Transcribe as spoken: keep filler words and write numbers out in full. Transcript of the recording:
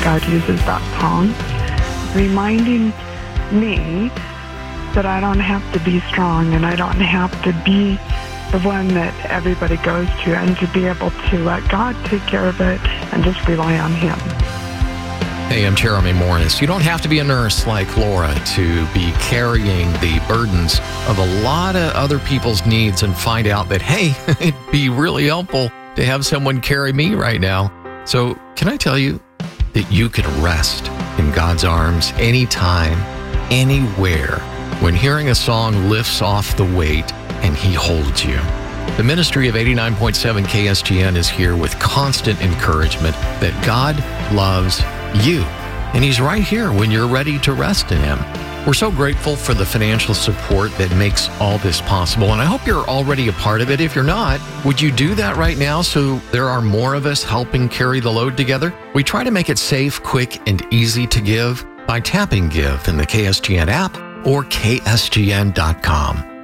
God uses that song, reminding me that I don't have to be strong and I don't have to be the one that everybody goes to, and to be able to let God take care of it and just rely on Him. Hey, I'm Jeremy Morris. You don't have to be a nurse like Laura to be carrying the burdens of a lot of other people's needs and find out that, hey, it'd be really helpful to have someone carry me right now. So can I tell you that you can rest in God's arms anytime, anywhere, when hearing a song lifts off the weight and He holds you. The ministry of eighty-nine point seven K S G N is here with constant encouragement that God loves you, and He's right here when you're ready to rest in Him. We're so grateful for the financial support that makes all this possible, and I hope you're already a part of it. If you're not, would you do that right now so there are more of us helping carry the load together? We try to make it safe, quick, and easy to give by tapping Give in the K S G N app or K S G N dot com.